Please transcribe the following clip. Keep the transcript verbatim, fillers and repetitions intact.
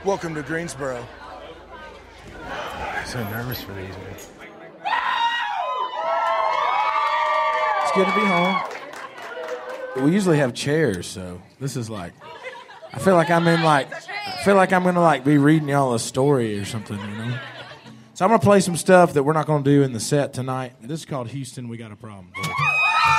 Welcome to Greensboro. I'm so nervous for these, man. It's good to be home. We usually have chairs, so this is like, I feel like I'm in like, I feel like I'm gonna like be reading y'all a story or something, you know. So I'm gonna play some stuff that we're not gonna do in the set tonight. This is called Houston, We Got a Problem.